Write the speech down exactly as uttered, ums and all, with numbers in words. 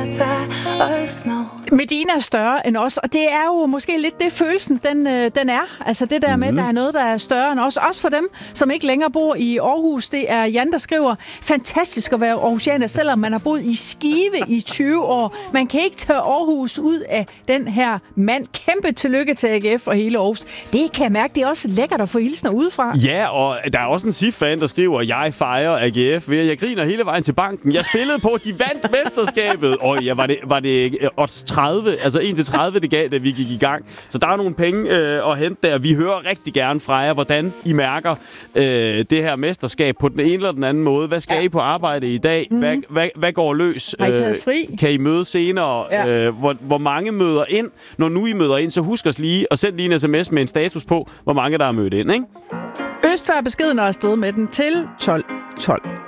tage os når. Medina er større end os, og det er jo måske lidt det, følelsen den, øh, den er. Altså det der med, mm. der er noget, der er større end os. Også for dem, som ikke længere bor i Aarhus. Det er Jan, der skriver, fantastisk at være aarhusianer, selvom man har boet i Skive i tyve år. Man kan ikke tage Aarhus ud af den her mand. Kæmpe tillykke til A G F og hele Aarhus. Det kan jeg mærke, det er også lækkert at få hilsner udefra. Ja, og der er også en S I F-fan, der skriver, jeg fejrer A G F ved, jeg griner hele vejen til banken. Jeg spillede på, de vandt mesterskabet. Og ja, var det, var det odds tredive, altså en til tredive, det gav, da vi gik i gang. Så der er nogle penge øh, at hente der. Vi hører rigtig gerne fra jer, hvordan I mærker øh, det her mesterskab på den ene eller den anden måde. Hvad skal ja. I på arbejde i dag? Mm-hmm. Hvad, hvad, hvad går løs? Har I taget fri? Kan I møde senere? Ja. Øh, hvor, hvor mange møder ind? Når nu I møder ind, så husk os lige og send lige en sms med en status på, hvor mange der er mødt ind, ikke? Øst før beskeden og afsted med den til tolv tolv.